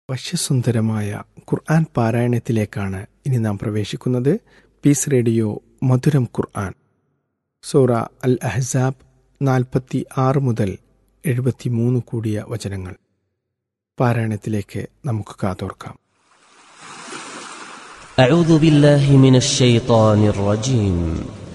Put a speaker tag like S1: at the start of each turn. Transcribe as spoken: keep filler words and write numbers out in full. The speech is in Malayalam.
S1: വശ്യസുന്ദരമായ ഖുർആൻ പാരായണത്തിലേക്കാണ് ഇനി നാം പ്രവേശിക്കുന്നത്. പീസ് റേഡിയോ മധുരം ഖുർആൻ, സൂറ അൽ അഹ്സാബ് നാൽപ്പത്തി ആറ് മുതൽ എഴുപത്തി മൂന്ന് കൂടിയ വചനങ്ങൾ. പാരായണത്തിലേക്ക് നമുക്ക് കാതോർക്കാം.
S2: أعوذ بالله من الشيطان الرجيم.